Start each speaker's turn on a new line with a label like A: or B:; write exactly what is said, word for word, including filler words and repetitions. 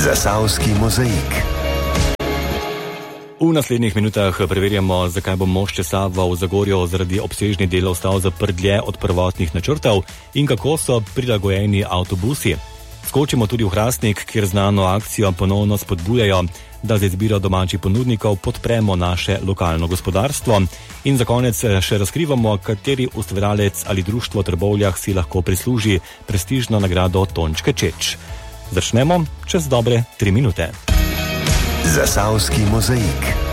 A: Zasavski mozaik.
B: V naslednjih minutah preverjamo, zakaj bo most Česava v Zagorju zaradi obsežnih delov ostal zaprt dlje od prvotnih načrtov in kako so prilagojeni avtobusi. Skočimo tudi v Hrastnik, kjer znano akcijo ponovno spodbujajo, da za izbiro domačih ponudnikov podpremo naše lokalno gospodarstvo. In za konec še razkrivamo, kateri ustvarjalec ali društvo v Trbovljah si lahko prisluži prestižno nagrado Tončke Čeč. Začnemo čez dobre tri minute.
A: Zasavski mozaik.